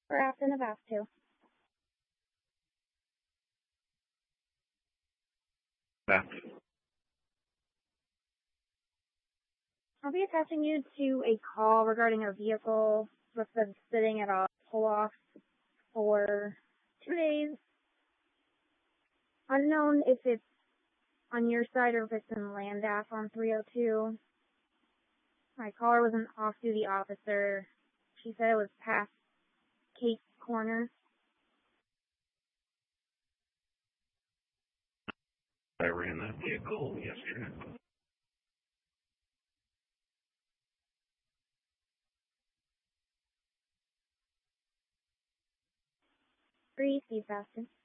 We're after the bath too. Back. I'll be attaching you to a call regarding a vehicle that's been sitting at a pull-off for 2 days. Unknown if it's on your side or if it's in Landaff on 302. My caller was an off-duty officer. She said it was past Case Corner. I ran that vehicle yesterday. 3 Steve Baston.